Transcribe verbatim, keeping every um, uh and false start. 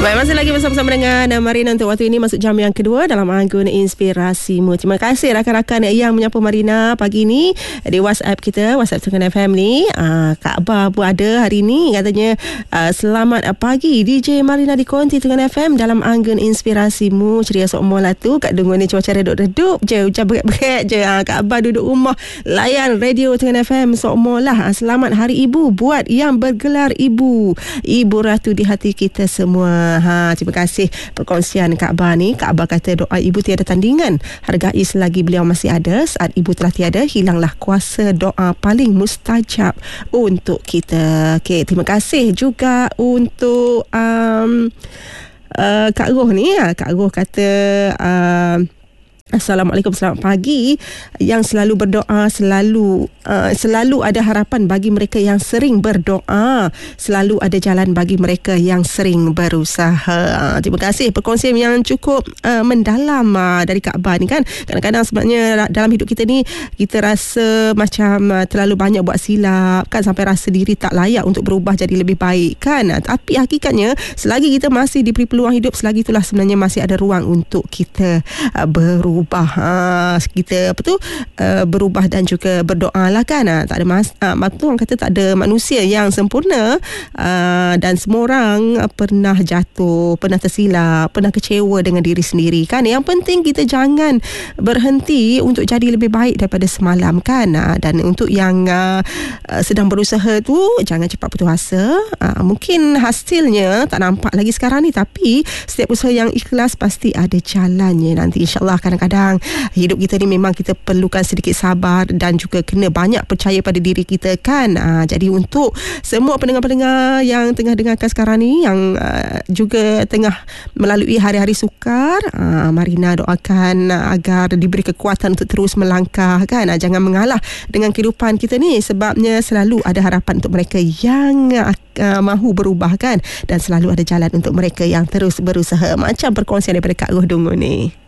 Baik, masih lagi bersama-sama dengan Marina untuk waktu ini masuk jam yang kedua dalam Anggun Inspirasimu. Terima kasih rakan-rakan yang menyapa Marina pagi ini di WhatsApp kita, WhatsApp Tengah F M ni. Uh, Kak Abah pun ada hari ini, katanya uh, selamat pagi D J Marina di Konti Tengah F M dalam Anggun Inspirasimu. Ceria sokmo lah tu. Kat dengar ni cuaca redup-redup je, hujan berat-berat je. Uh, Kak Abah duduk rumah layan radio Tengah F M sokmo lah. Uh, selamat Hari Ibu buat yang bergelar ibu. Ibu ratu di hati kita semua. Ha, terima kasih perkongsian Kak Abah ni. Kak Abah kata doa ibu tiada tandingan. Hargai selagi beliau masih ada. Saat ibu telah tiada, hilanglah kuasa doa paling mustajab untuk kita. Okey, terima kasih juga untuk um, uh, Kak Roh ni. Kak Roh kata uh, Assalamualaikum, selamat pagi. Yang selalu berdoa, selalu uh, selalu ada harapan bagi mereka yang sering berdoa, selalu ada jalan bagi mereka yang sering berusaha. Uh, terima kasih perkongsian yang cukup uh, mendalam uh, dari Kak Abah ni kan. Kadang-kadang sebenarnya dalam hidup kita ni kita rasa macam uh, terlalu banyak buat silap kan, sampai rasa diri tak layak untuk berubah jadi lebih baik kan. Uh, tapi hakikatnya selagi kita masih diberi peluang hidup, selagi itulah sebenarnya masih ada ruang untuk kita uh, berubah. Berubah ha, kita apa tu uh, berubah dan juga berdoa lah kan. Ha, tak ada mas, uh, orang kata tak ada manusia yang sempurna, uh, dan semua orang uh, pernah jatuh, pernah tersilap, pernah kecewa dengan diri sendiri kan. Yang penting kita jangan berhenti untuk jadi lebih baik daripada semalam kan. Ha, dan untuk yang uh, uh, sedang berusaha tu, jangan cepat putus asa. Uh, mungkin hasilnya tak nampak lagi sekarang ni, tapi setiap usaha yang ikhlas pasti ada jalannya nanti, insyaAllah. Kadang-kadang Kadang hidup kita ni memang kita perlukan sedikit sabar dan juga kena banyak percaya pada diri kita kan. Aa, jadi untuk semua pendengar-pendengar yang tengah dengarkan sekarang ni, yang aa, juga tengah melalui hari-hari sukar, aa, Marina doakan aa, agar diberi kekuatan untuk terus melangkah kan. Aa, jangan mengalah dengan kehidupan kita ni, sebabnya selalu ada harapan untuk mereka yang aa, mahu berubah kan, dan selalu ada jalan untuk mereka yang terus berusaha. Macam perkongsian daripada Kak Roh Dungu ni.